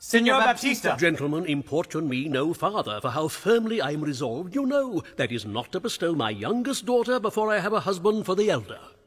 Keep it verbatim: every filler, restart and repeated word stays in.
Signor Baptista! Gentlemen, importune me no farther, for how firmly I am resolved you know, that is not to bestow my youngest daughter before I have a husband for the elder.